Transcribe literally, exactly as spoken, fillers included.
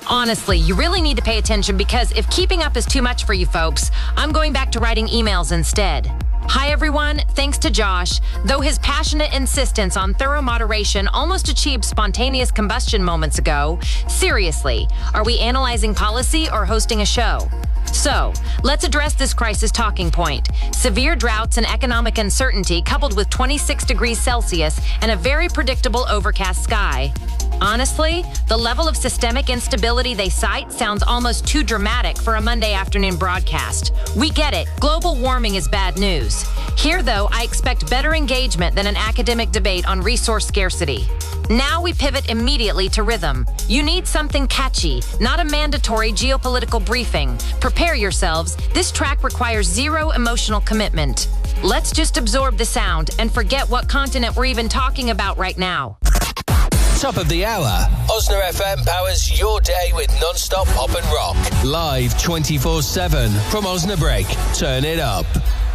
Honestly, you really need to pay attention because if keeping up is too much for you folks, I'm going back to writing emails instead. Hi everyone, thanks to Josh. Though his passionate insistence on thorough moderation almost achieved spontaneous combustion moments ago, seriously, are we analyzing policy or hosting a show? So, let's address this crisis talking point. Severe droughts and economic uncertainty coupled with twenty-six degrees Celsius and a very predictable overcast sky. Honestly, the level of systemic instability they cite sounds almost too dramatic for a Monday afternoon broadcast. We get it. Global warming is bad news. Here, though, I expect better engagement than an academic debate on resource scarcity. Now we pivot immediately to rhythm. You need something catchy, not a mandatory geopolitical briefing. Prepare yourselves. This track requires zero emotional commitment. Let's just absorb the sound and forget what continent we're even talking about right now. Top of the hour. Osna F M powers your day with non-stop pop and rock. Live twenty-four seven from Osnabrück. Turn it up.